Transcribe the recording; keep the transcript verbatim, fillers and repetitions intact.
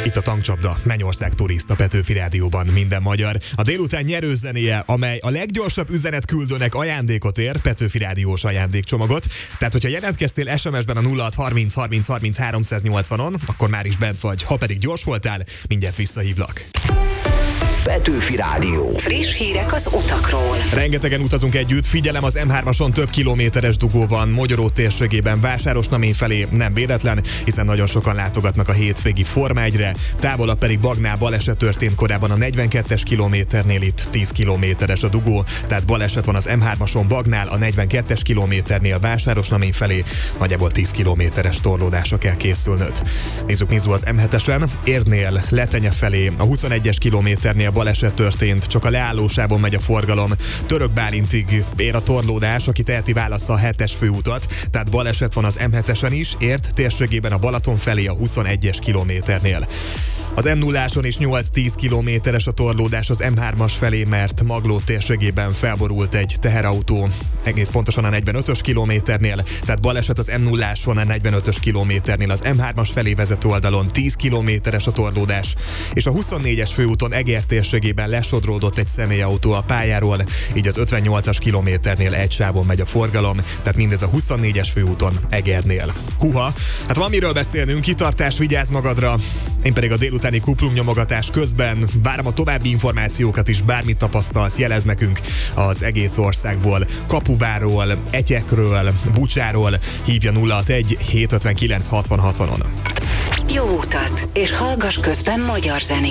Itt a Tankcsapda, Mennyország Turista Petőfi Rádióban minden magyar. A délután nyerőzenéje, amely a leggyorsabb üzenetküldőnek ajándékot ér, Petőfi Rádiós ajándékcsomagot. Tehát, hogyha jelentkeztél es em es-ben a nulla hat harminc harminc harminc háromszáznyolcvanon, akkor már is bent vagy. Ha pedig gyors voltál, mindjárt visszahívlak. Petőfi Rádió. Friss hírek az utakról. Rengetegen utazunk együtt, figyelem, az em hármason több kilométeres dugó van Mogyoró térségében Vásárosnamény felé, nem véletlen, hiszen nagyon sokan látogatnak a hétvégi Forma egyre, távolabb pedig Bagnál baleset történt korábban a negyvenkettes kilométernél, itt tíz kilométeres a dugó, tehát baleset van az em hármason Bagnál, a negyvenkettes kilométernél Vásárosnamény felé, nagyjából tíz kilométeres torlódásra kell készülnöd. Nézzük Mizu az em hetesen, Érnél Letenye felé, a huszonegyes kilométernél baleset történt, csak a leállósávon megy a forgalom. Török Bálintig ér a torlódás, aki teheti válassza a hetes főutat, tehát baleset van az em hetesen is, Ért térségében a Balaton felé a huszonegyes kilométernél. Az em nulláson is nyolc-tíz kilométeres a torlódás az em hármas felé, mert Magló térségében felborult egy teherautó, egész pontosan a negyvenötös kilométernél, tehát baleset az em nulláson a negyvenötös kilométernél, az em hármas felé vezető oldalon tíz kilométeres a torlódás, és a huszonnégyes főúton Eger térségében lesodródott egy személyautó a pályáról, így az ötvennyolcas kilométernél egy sávon megy a forgalom, tehát mindez a huszonnégyes főúton Egernél. Huha, hát van miről beszélnünk, kitartás, vigyázz magadra, én pedig a délutáni kuplungnyomogatás közben várom a további információkat is, bármit tapasztalsz, jelez nekünk az egész országból, Kapuváról, Etyekről, Bucsáról, hívja nulla hatvanegy hétszázötvenkilenc hatvan hatvanon. Jó utat, és hallgass közben magyar zenét.